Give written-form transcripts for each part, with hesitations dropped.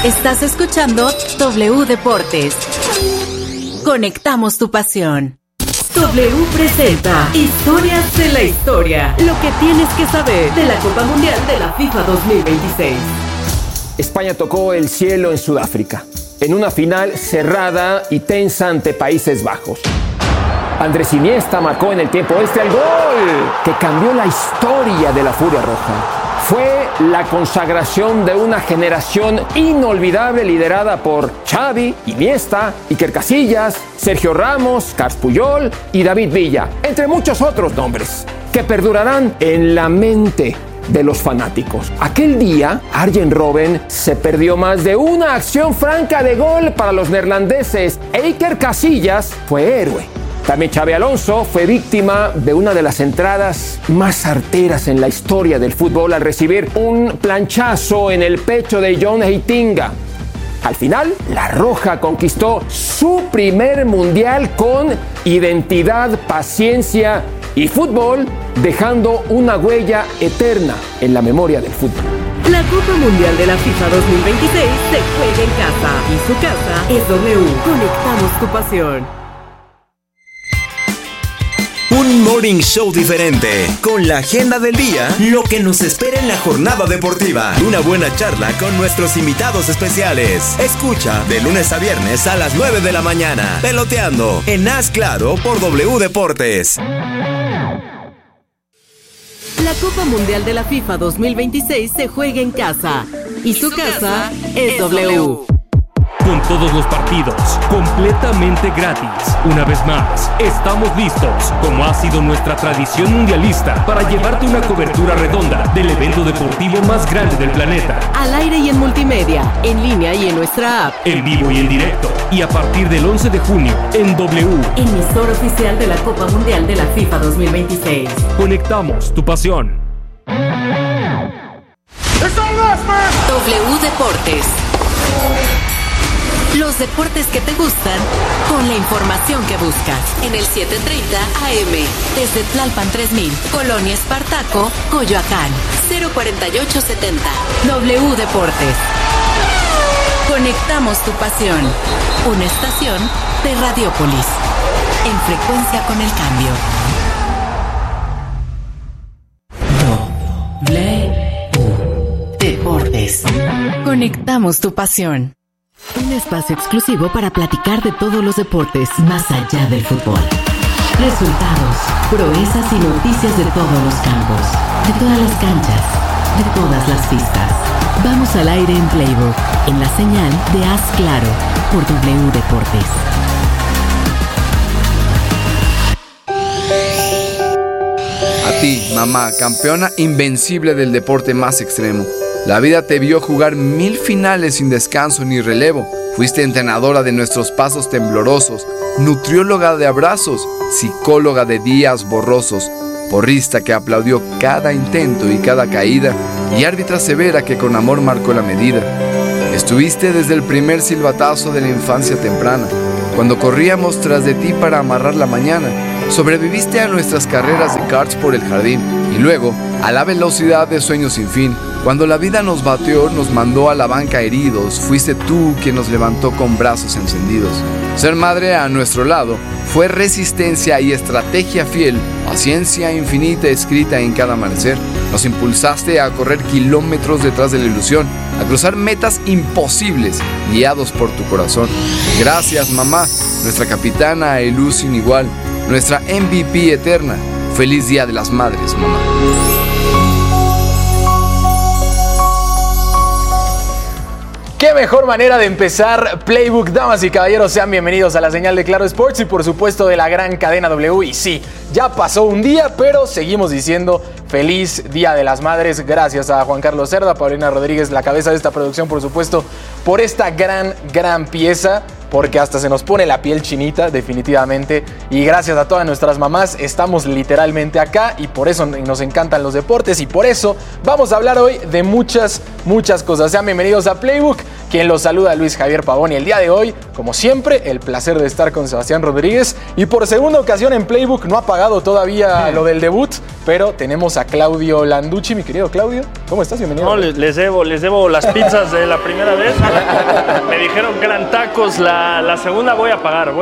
Estás escuchando W Deportes. Conectamos tu pasión. W presenta Historias de la Historia. Lo que tienes que saber de la Copa Mundial de la FIFA 2026. España tocó el cielo en Sudáfrica, en una final cerrada y tensa ante Países Bajos. Andrés Iniesta marcó en el tiempo extra el gol que cambió la historia de la Furia Roja. Fue la consagración de una generación inolvidable liderada por Xavi, Iniesta, Iker Casillas, Sergio Ramos, Carles Puyol y David Villa, entre muchos otros nombres que perdurarán en la mente de los fanáticos. Aquel día, Arjen Robben se perdió más de una acción franca de gol para los neerlandeses e Iker Casillas fue héroe. También Xabi Alonso fue víctima de una de las entradas más arteras en la historia del fútbol al recibir un planchazo en el pecho de John Heitinga. Al final, la Roja conquistó su primer mundial con identidad, paciencia y fútbol, dejando una huella eterna en la memoria del fútbol. La Copa Mundial de la FIFA 2026 se juega en casa y su casa es W. Conectamos tu pasión. Un morning show diferente, con la agenda del día, lo que nos espera en la jornada deportiva, una buena charla con nuestros invitados especiales. Escucha de lunes a viernes a las 9 de la mañana, Peloteando, en Haz Claro por W Deportes. La Copa Mundial de la FIFA 2026 se juega en casa y su casa es W. Con todos los partidos, completamente gratis. Una vez más, estamos listos, como ha sido nuestra tradición mundialista, para llevarte una cobertura redonda del evento deportivo más grande del planeta. Al aire y en multimedia, en línea y en nuestra app. En vivo y en directo. Y a partir del 11 de junio, en W. Emisor oficial de la Copa Mundial de la FIFA 2026. Conectamos tu pasión. W Deportes. Los deportes que te gustan, con la información que buscas. En el 730 AM, desde Tlalpan 3000, Colonia Espartaco, Coyoacán, 04870. W Deportes. Conectamos tu pasión. Una estación de Radiópolis. En frecuencia con el cambio. W Deportes. Conectamos tu pasión. Un espacio exclusivo para platicar de todos los deportes más allá del fútbol. Resultados, proezas y noticias de todos los campos, de todas las canchas, de todas las pistas. Vamos al aire en Playbook, en la señal de Haz Claro, por W Deportes. A ti, mamá, campeona invencible del deporte más extremo. La vida te vio jugar 1000 finales sin descanso ni relevo. Fuiste entrenadora de nuestros pasos temblorosos, nutrióloga de abrazos, psicóloga de días borrosos, porrista que aplaudió cada intento y cada caída, y árbitra severa que con amor marcó la medida. Estuviste desde el primer silbatazo de la infancia temprana, cuando corríamos tras de ti para amarrar la mañana. Sobreviviste a nuestras carreras de karts por el jardín, y luego a la velocidad de sueños sin fin. Cuando la vida nos batió, nos mandó a la banca heridos, fuiste tú quien nos levantó con brazos encendidos. Ser madre a nuestro lado fue resistencia y estrategia fiel, paciencia infinita escrita en cada amanecer. Nos impulsaste a correr kilómetros detrás de la ilusión, a cruzar metas imposibles, guiados por tu corazón. Gracias, mamá, nuestra capitana e luz sin igual, nuestra MVP eterna. Feliz Día de las Madres, mamá. Qué mejor manera de empezar Playbook, damas y caballeros, sean bienvenidos a la señal de Claro Sports y por supuesto de la gran cadena W. Y sí, ya pasó un día, pero seguimos diciendo feliz Día de las Madres. Gracias a Juan Carlos Cerda, Paulina Rodríguez, la cabeza de esta producción, por supuesto, por esta gran pieza, porque hasta se nos pone la piel chinita, definitivamente. Y gracias a todas nuestras mamás, estamos literalmente acá y por eso nos encantan los deportes y por eso vamos a hablar hoy de muchas cosas. Sean bienvenidos a Playbook. Quien los saluda, Luis Javier Pavón, y el día de hoy, como siempre, el placer de estar con Sebastián Rodríguez. Y por segunda ocasión en Playbook, no ha pagado todavía lo del debut, pero tenemos a Claudio Landucci. Mi querido Claudio, ¿cómo estás? Bienvenido. No, les debo las pizzas de la primera vez. Me dijeron que eran tacos. La segunda voy a pagar.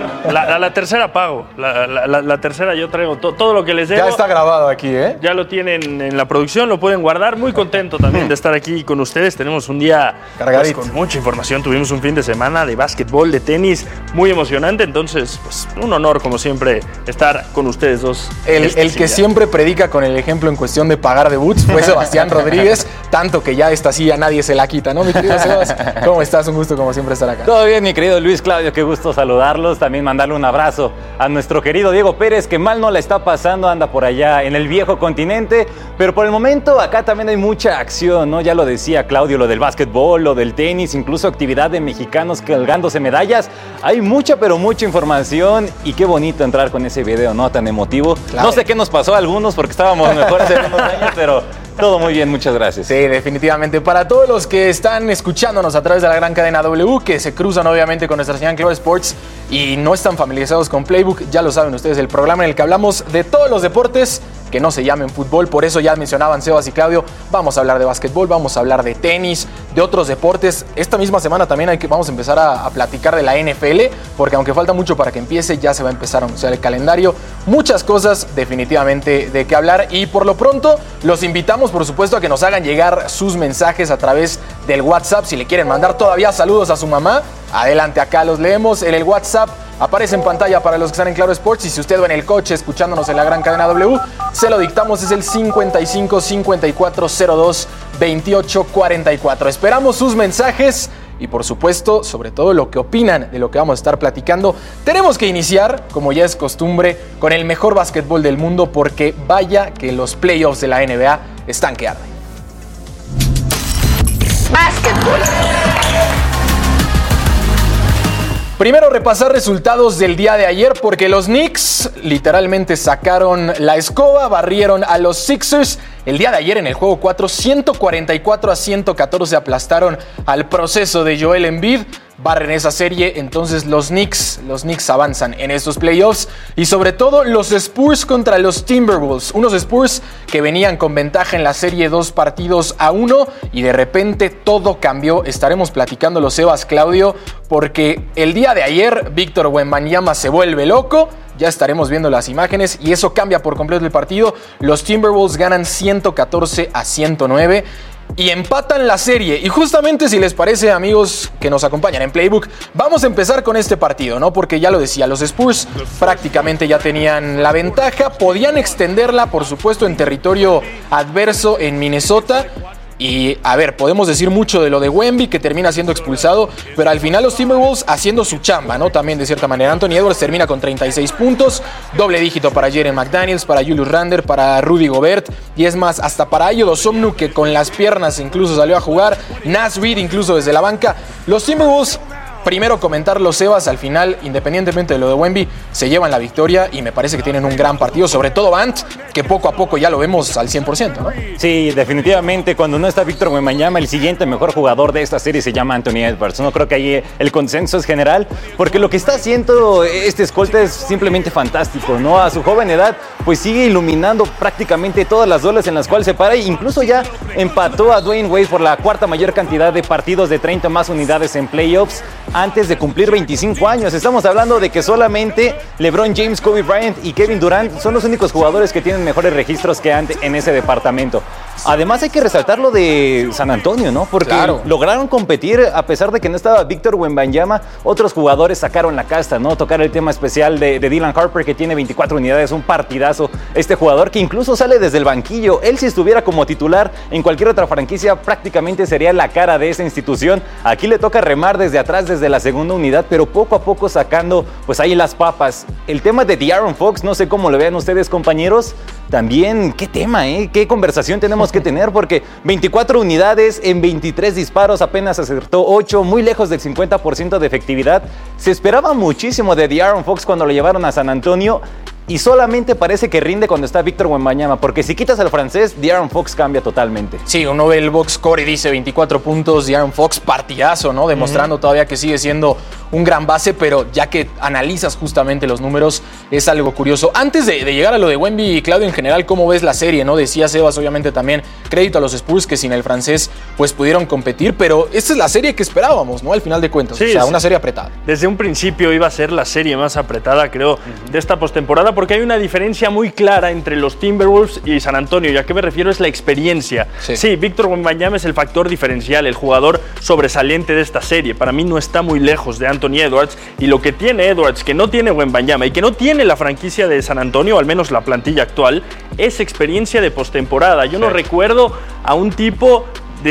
La tercera pago. La tercera yo traigo todo lo que les debo. Ya está grabado aquí, ¿eh? Ya lo tienen en la producción, lo pueden guardar. Muy contento también de estar aquí con ustedes. Tenemos un día pues, con mucha información. Tuvimos un fin de semana de básquetbol, de tenis, muy emocionante. Entonces, pues un honor, como siempre, estar con ustedes dos. El que siempre predica con el ejemplo en cuestión de pagar debuts fue Sebastián Rodríguez, tanto que ya esta silla nadie se la quita, ¿no, mi querido Sebas? ¿Cómo estás? Un gusto, como siempre, estar acá. Todo bien, mi querido Luis, Claudio, qué gusto saludarlos. También mandarle un abrazo a nuestro querido Diego Pérez, que mal no la está pasando, anda por allá en el viejo continente. Pero por el momento acá también hay mucha acción, ¿no? Ya lo decía Claudio, lo del básquetbol, lo del tenis, incluso actividad de mexicanos colgándose medallas. Hay mucha, pero mucha información y qué bonito entrar con ese video, ¿no? Tan emotivo. Claro. No sé qué nos pasó a algunos porque estábamos mejor hace unos años, pero todo muy bien, muchas gracias. Sí, definitivamente. Para todos los que están escuchándonos a través de la gran cadena W, que se cruzan obviamente con nuestra señal Claro Sports y no están familiarizados con Playbook, ya lo saben ustedes, el programa en el que hablamos de todos los deportes que no se llamen fútbol. Por eso ya mencionaban Sebas y Claudio, vamos a hablar de básquetbol, vamos a hablar de tenis, de otros deportes. Esta misma semana también vamos a empezar a platicar de la NFL, porque aunque falta mucho para que empiece, ya se va a empezar a anunciar el calendario. Muchas cosas definitivamente de qué hablar, y por lo pronto los invitamos, por supuesto, a que nos hagan llegar sus mensajes a través del WhatsApp. Si le quieren mandar todavía saludos a su mamá, adelante, acá los leemos. En el WhatsApp aparece en pantalla para los que están en Claro Sports, y si usted va en el coche escuchándonos en la gran cadena W, se lo dictamos, es el 55 54 02 28 44. Esperamos sus mensajes y, por supuesto, sobre todo lo que opinan de lo que vamos a estar platicando. Tenemos que iniciar, como ya es costumbre, con el mejor básquetbol del mundo, porque vaya que los playoffs de la NBA están que arden. Básquetbol. Primero, repasar resultados del día de ayer, porque los Knicks literalmente sacaron la escoba, barrieron a los Sixers. El día de ayer en el juego 4, 144-114 aplastaron al proceso de Joel Embiid. Barren esa serie, entonces los Knicks avanzan en estos playoffs. Y sobre todo los Spurs contra los Timberwolves. Unos Spurs que venían con ventaja en la serie 2-1, y de repente todo cambió. Estaremos platicándolo, Sebas, Claudio, porque el día de ayer Víctor Wembanyama se vuelve loco. Ya estaremos viendo las imágenes y eso cambia por completo el partido. Los Timberwolves ganan 114-109 y empatan la serie. Y justamente, si les parece, amigos que nos acompañan en Playbook, vamos a empezar con este partido, ¿no? Porque ya lo decía, los Spurs prácticamente ya tenían la ventaja. Podían extenderla, por supuesto, en territorio adverso en Minnesota. Y, a ver, podemos decir mucho de lo de Wemby, que termina siendo expulsado, pero al final los Timberwolves haciendo su chamba, ¿no? También, de cierta manera. Anthony Edwards termina con 36 puntos, doble dígito para Jaren McDaniels, para Julius Randle, para Rudy Gobert, y es más, hasta para Ayo Dosomnu, que con las piernas incluso salió a jugar, Naz Reid incluso desde la banca. Los Timberwolves, primero comentarlo, Sebas, al final, independientemente de lo de Wemby, se llevan la victoria y me parece que tienen un gran partido, sobre todo Ant, que poco a poco ya lo vemos al 100%, ¿no? Sí, definitivamente, cuando no está Víctor Wembanyama, el siguiente mejor jugador de esta serie se llama Anthony Edwards. No creo que ahí el consenso es general, porque lo que está haciendo este escolta es simplemente fantástico, ¿no? A su joven edad, pues sigue iluminando prácticamente todas las olas en las cuales se para, e incluso ya empató a Dwayne Wade por la cuarta mayor cantidad de partidos de 30 más unidades en playoffs, antes de cumplir 25 años. Estamos hablando de que solamente LeBron James, Kobe Bryant y Kevin Durant son los únicos jugadores que tienen mejores registros que Ant en ese departamento. Además, hay que resaltar lo de San Antonio, ¿no? Porque lograron competir a pesar de que no estaba Víctor Wembanyama. Otros jugadores sacaron la casta, ¿no? Tocar el tema especial de Dylan Harper, que tiene 24 unidades, un partidazo. Este jugador que incluso sale desde el banquillo. Él, si estuviera como titular en cualquier otra franquicia, prácticamente sería la cara de esa institución. Aquí le toca remar desde atrás, desde la segunda unidad, pero poco a poco sacando pues ahí las papas. El tema de De'Aaron Fox, no sé cómo lo vean ustedes, compañeros. También, qué tema, qué conversación tenemos que tener, porque 24 unidades en 23 disparos, apenas acertó 8, muy lejos del 50% de efectividad. Se esperaba muchísimo de De'Aaron Fox cuando lo llevaron a San Antonio. y solamente parece que rinde cuando está Víctor Wembanyama, porque si quitas al francés, De'Aaron Fox cambia totalmente. Sí, uno ve el box score y dice 24 puntos, De'Aaron Fox, partidazo, ¿no? Demostrando todavía que sigue siendo un gran base, pero ya que analizas justamente los números, es algo curioso. Antes de llegar a lo de Wemby y Claudio en general, ¿cómo ves la serie, no? Decía Sebas, obviamente también, crédito a los Spurs que sin el francés pues pudieron competir, pero esta es la serie que esperábamos, ¿no? Al final de cuentas, sí, o sea, una serie apretada. Desde un principio iba a ser la serie más apretada, creo, de esta postemporada, porque hay una diferencia muy clara entre los Timberwolves y San Antonio, y a qué me refiero es la experiencia. Sí, Víctor Wembanyama es el factor diferencial, el jugador sobresaliente de esta serie. Para mí no está muy lejos de Anthony Edwards, y lo que tiene Edwards, que no tiene Wembanyama y que no tiene la franquicia de San Antonio, o al menos la plantilla actual, es experiencia de postemporada. Yo no recuerdo a un tipo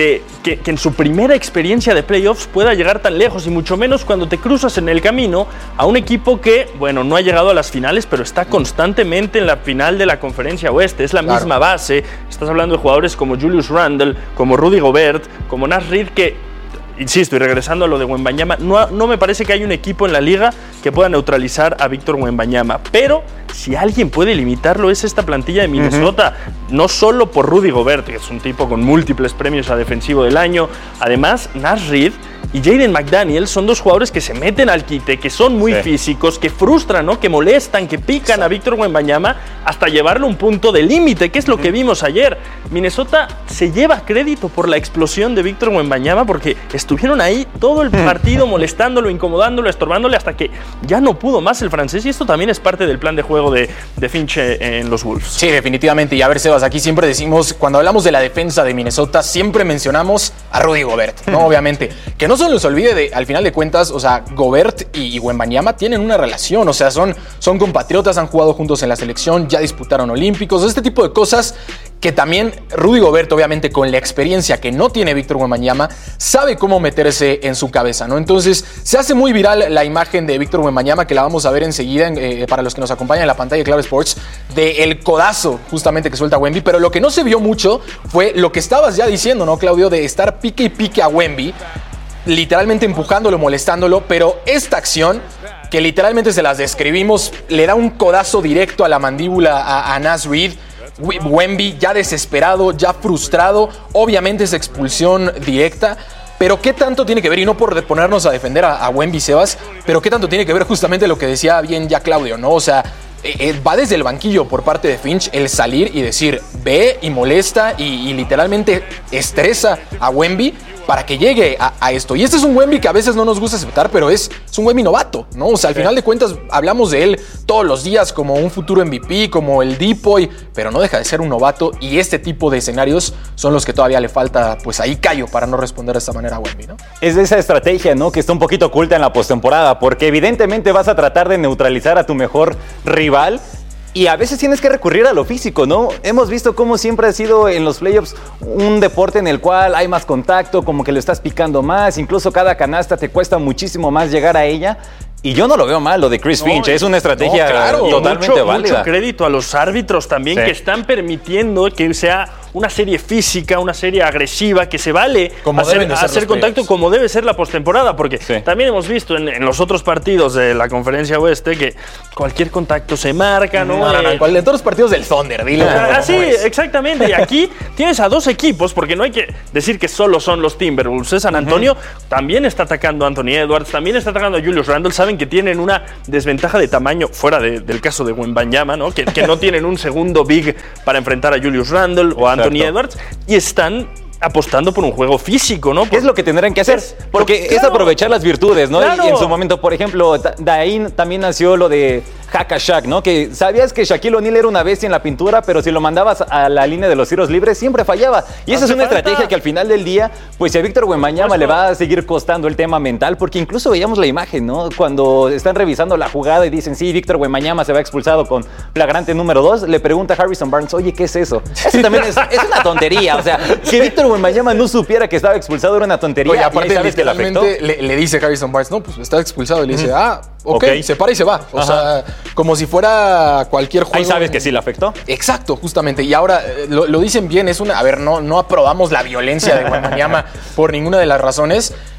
que en su primera experiencia de playoffs pueda llegar tan lejos, y mucho menos cuando te cruzas en el camino a un equipo que, bueno, no ha llegado a las finales, pero está constantemente en la final de la Conferencia Oeste. Es la misma base. Estás hablando de jugadores como Julius Randle, como Rudy Gobert, como Naz Reid, que, insisto, y regresando a lo de Wembanyama, no me parece que haya un equipo en la liga que pueda neutralizar a Víctor Wembanyama, pero si alguien puede limitarlo es esta plantilla de Minnesota, no solo por Rudy Gobert, que es un tipo con múltiples premios a defensivo del año, además Naz Reid y Jaden McDaniels son dos jugadores que se meten al quite, que son muy físicos, que frustran, ¿no? Que molestan, que pican a Víctor Wembanyama hasta llevarlo a un punto de límite, que es lo que vimos ayer. Minnesota se lleva crédito por la explosión de Víctor Wembanyama porque estuvieron ahí todo el partido molestándolo, incomodándolo, estorbándole hasta que ya no pudo más el francés, y esto también es parte del plan de juego de Finch en los Wolves. Sí, definitivamente. Y a ver, Sebas, aquí siempre decimos, cuando hablamos de la defensa de Minnesota, siempre mencionamos a Rudy Gobert, ¿no? Obviamente. Que no se les olvide al final de cuentas, o sea, Gobert y Wembanyama tienen una relación, o sea, son compatriotas, han jugado juntos en la selección, ya disputaron olímpicos, este tipo de cosas que también Rudy Gobert, obviamente con la experiencia que no tiene Víctor Wembanyama, sabe cómo meterse en su cabeza, ¿no? Entonces, se hace muy viral la imagen de Víctor Wembanyama, que la vamos a ver enseguida para los que nos acompañan en la pantalla de Claro Sports, del codazo justamente que suelta Wemby, pero lo que no se vio mucho fue lo que estabas ya diciendo, ¿no, Claudio? De estar pique y pique a Wemby, literalmente empujándolo, molestándolo, pero esta acción, que literalmente se las describimos, le da un codazo directo a la mandíbula a Naz Reid. Wemby ya desesperado, ya frustrado, obviamente es expulsión directa, pero ¿qué tanto tiene que ver? Y no por ponernos a defender a Wemby, Sebas, pero ¿qué tanto tiene que ver justamente lo que decía bien ya Claudio, ¿no? O sea, va desde el banquillo por parte de Finch el salir y decir, ve y molesta y literalmente estresa a Wemby para que llegue a esto. Y este es un Wemby que a veces no nos gusta aceptar, pero es un Wemby novato, ¿no? O sea, al final de cuentas hablamos de él todos los días como un futuro MVP, como el Depoy, pero no deja de ser un novato, y este tipo de escenarios son los que todavía le falta, pues ahí callo para no responder de esta manera a Wemby, ¿no? Es de esa estrategia, ¿no? Que está un poquito oculta en la postemporada, porque evidentemente vas a tratar de neutralizar a tu mejor rival, y a veces tienes que recurrir a lo físico, ¿no? Hemos visto cómo siempre ha sido en los playoffs un deporte en el cual hay más contacto, como que lo estás picando más, incluso cada canasta te cuesta muchísimo más llegar a ella. Y yo no lo veo mal, lo de Chris Finch, es una estrategia totalmente válida. Mucho crédito a los árbitros también, que están permitiendo que sea una serie física, una serie agresiva, que se vale hacer contacto como debe ser la postemporada, porque también hemos visto en los otros partidos de la Conferencia Oeste que cualquier contacto se marca, ¿no? En todos los partidos del Thunder, dile. Sí, exactamente. Y aquí tienes a dos equipos, porque no hay que decir que solo son los Timberwolves. San Antonio también está atacando a Anthony Edwards, también está atacando a Julius Randle. Saben que tienen una desventaja de tamaño, fuera del caso de Wembanyama, ¿no? Que no tienen un segundo big para enfrentar a Julius Randle o a Anthony Edwards, y están apostando por un juego físico, ¿no? ¿Qué es lo que tendrán que hacer? Porque es aprovechar las virtudes, ¿no? Claro. Y en su momento, por ejemplo, de ahí también nació lo de Hack a Shaq, ¿no? Que sabías que Shaquille O'Neal era una bestia en la pintura, pero si lo mandabas a la línea de los tiros libres, siempre fallaba. Y esa es una estrategia que al final del día, pues si a Víctor Wembanyama le va a seguir costando el tema mental, porque incluso veíamos la imagen, ¿no? Cuando están revisando la jugada y dicen, sí, Víctor Wembanyama se va expulsado con flagrante número 2, le pregunta a Harrison Barnes, oye, ¿qué es eso? Eso también es una tontería, o sea, que Víctor Wembanyama no supiera que estaba expulsado era una tontería. Oye, aparte, ¿sabes que le dice Harrison Barnes, no, pues está expulsado, y le dice, ok, se para y se va. O sea, como si fuera cualquier juego. Ahí sabes que sí le afectó. Exacto, justamente. Y ahora lo dicen bien, a ver, no aprobamos la violencia de Wembanyama por ninguna de las razones,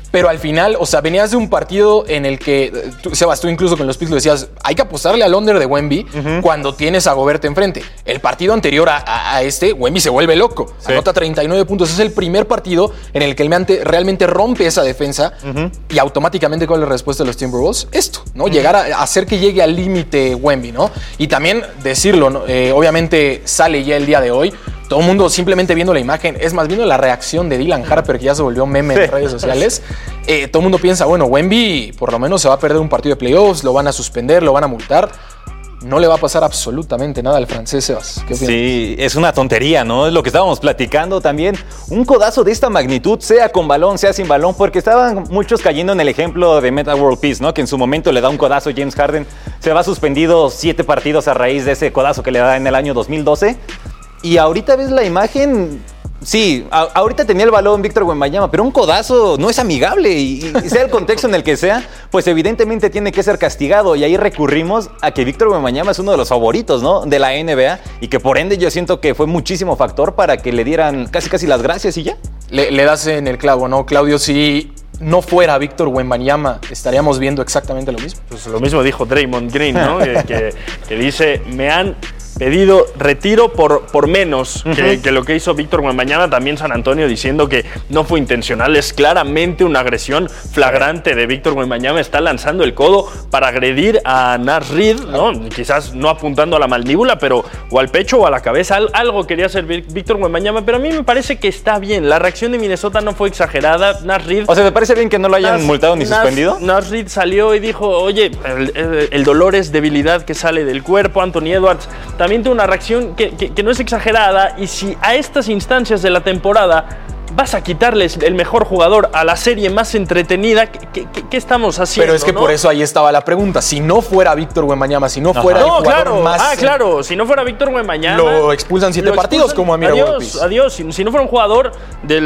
Pero al final, o sea, venías de un partido en el que, Sebas, tú incluso con los picks lo decías, hay que apostarle al under de Wemby cuando tienes a Gobert enfrente. El partido anterior a este, Wemby se vuelve loco. Sí. Anota 39 puntos. Es el primer partido en el que el Meante realmente rompe esa defensa y automáticamente, ¿cuál es la respuesta de los Timberwolves? Esto, ¿no? Llegar a hacer que llegue al límite Wemby, ¿no? Y también decirlo, ¿no? Obviamente sale ya el día de hoy. Todo el mundo simplemente viendo la imagen, es más, viendo la reacción de Dylan Harper, que ya se volvió meme en redes sociales. Todo el mundo piensa, bueno, Wemby por lo menos se va a perder un partido de playoffs, lo van a suspender, lo van a multar. No le va a pasar absolutamente nada al francés, Sebas. ¿Qué opinas? Sí, es una tontería, ¿no? Es lo que estábamos platicando también. Un codazo de esta magnitud, sea con balón, sea sin balón, porque estaban muchos cayendo en el ejemplo de Metta World Peace, ¿no? Que en su momento le da un codazo a James Harden. Se va suspendido 7 partidos a raíz de ese codazo que le da en el año 2012. Y ahorita ves la imagen, sí, ahorita tenía el balón Víctor Wembanyama, pero un codazo no es amigable y sea el contexto en el que sea, pues evidentemente tiene que ser castigado y ahí recurrimos a que Víctor Wembanyama es uno de los favoritos, ¿no? De la NBA y que por ende yo siento que fue muchísimo factor para que le dieran casi las gracias y ya. Le das en el clavo, ¿no, Claudio? Si no fuera Víctor Wembanyama, estaríamos viendo exactamente lo mismo. Pues lo mismo dijo Draymond Green, ¿no? que dice, me han pedido retiro por menos que lo que hizo Víctor Wembanyama. También San Antonio diciendo que no fue intencional, es claramente una agresión flagrante de Víctor Wembanyama. Está lanzando el codo para agredir a Naz Reid, ¿no? Quizás no apuntando a la mandíbula, pero o al pecho o a la cabeza. Algo quería hacer Víctor Wembanyama, pero a mí me parece que está bien. La reacción de Minnesota no fue exagerada. Naz Reid, o sea, ¿te parece bien que no lo hayan multado ni suspendido? Naz Reid salió y dijo, oye, el dolor es debilidad que sale del cuerpo. Anthony Edwards también tuvo una reacción que no es exagerada, y si a estas instancias de la temporada vas a quitarles el mejor jugador a la serie más entretenida, ¿qué estamos haciendo? Pero es que, ¿no? Por eso ahí estaba la pregunta. Si no fuera Víctor Wembanyama, si no fuera el jugador más... claro, si no fuera Víctor Wembanyama... Lo expulsan 7 partidos como a Mira World Adiós, si no fuera un jugador de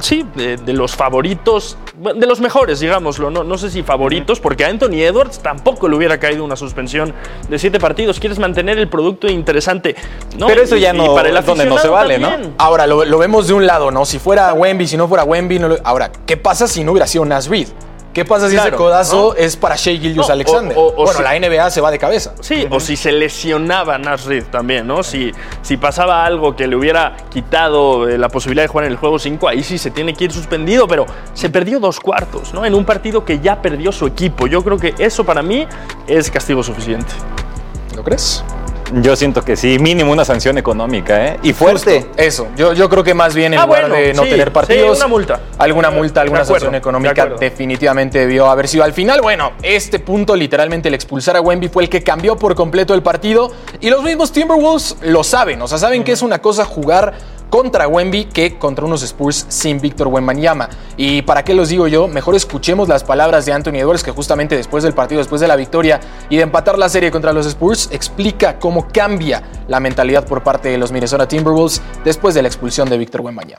los favoritos, de los mejores, digámoslo, no sé si favoritos, porque a Anthony Edwards tampoco le hubiera caído una suspensión de 7 partidos. Quieres mantener el producto interesante, ¿no? Pero eso ya no es donde no se vale, también, ¿no? Ahora, lo vemos de un lado, ¿no? Si fuera Wemby, si no fuera Wemby, Ahora, ¿qué pasa si no hubiera sido Naz Reid? ¿Qué pasa si ese codazo es para Shai Gilgeous-Alexander? Bueno, la NBA se va de cabeza. Sí, o si se lesionaba Naz Reid también, ¿no? Si pasaba algo que le hubiera quitado la posibilidad de jugar en el juego 5, ahí sí se tiene que ir suspendido, pero se perdió 2 cuartos, ¿no? En un partido que ya perdió su equipo. Yo creo que eso para mí es castigo suficiente. ¿Lo crees? Yo siento que sí, mínimo una sanción económica, ¿eh? Y fuerte. Justo, eso, yo creo que más bien en lugar de no tener partidos, una multa. Alguna sanción económica definitivamente debió haber sido. Al final, bueno, este punto, literalmente el expulsar a Wemby fue el que cambió por completo el partido, y los mismos Timberwolves lo saben, o sea, saben que es una cosa jugar contra Wemby que contra unos Spurs sin Víctor Wembanyama. ¿Y para qué los digo yo? Mejor escuchemos las palabras de Anthony Edwards, que justamente después del partido, después de la victoria y de empatar la serie contra los Spurs, explica cómo cambia la mentalidad por parte de los Minnesota Timberwolves después de la expulsión de Víctor Wembanyama.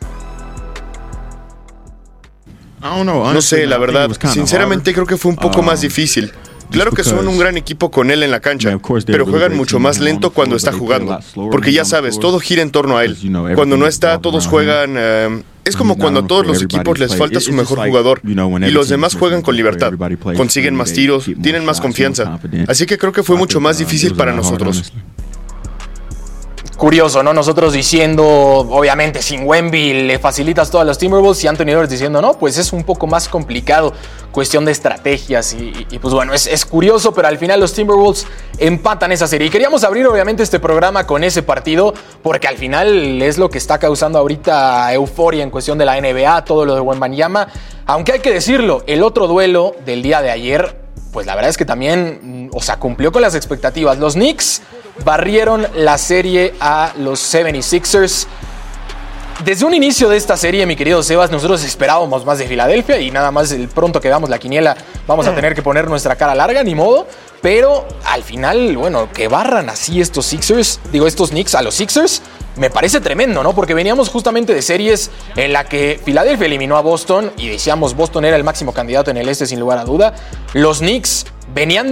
No sé, la verdad, sinceramente creo que fue un poco más difícil. Claro que son un gran equipo con él en la cancha, pero juegan mucho más lento cuando está jugando, porque ya sabes, todo gira en torno a él. Cuando no está, todos juegan... Es como cuando a todos los equipos les falta su mejor jugador y los demás juegan con libertad, consiguen más tiros, tienen más confianza. Así que creo que fue mucho más difícil para nosotros. Curioso, ¿no? Nosotros diciendo, obviamente, sin Wemby le facilitas todas los Timberwolves, y Anthony Edwards diciendo, no, pues es un poco más complicado, cuestión de estrategias, y pues bueno, es curioso, pero al final los Timberwolves empatan esa serie. Y queríamos abrir, obviamente, este programa con ese partido, porque al final es lo que está causando ahorita euforia en cuestión de la NBA, todo lo de Wembanyama. Aunque hay que decirlo, el otro duelo del día de ayer, pues la verdad es que también, o sea, cumplió con las expectativas. Los Knicks barrieron la serie a los 76ers. Desde un inicio de esta serie, mi querido Sebas, nosotros esperábamos más de Filadelfia, y nada más el pronto que veamos la quiniela vamos a tener que poner nuestra cara larga, ni modo. Pero al final, bueno, que barran así estos Knicks a los Sixers, me parece tremendo, ¿no? Porque veníamos justamente de series en la que Filadelfia eliminó a Boston y decíamos Boston era el máximo candidato en el este sin lugar a duda. Los Knicks venían